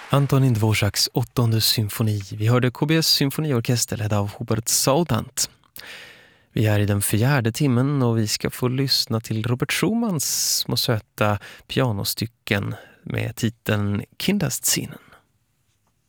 Antonin Dvořáks 8:e symfoni. Vi hörde KBS symfoniorkester ledd av Hubert Saudant. Vi är i den 4:e timmen och vi ska få lyssna till Robert Schumans små söta pianostycken med titeln Kinderszenen.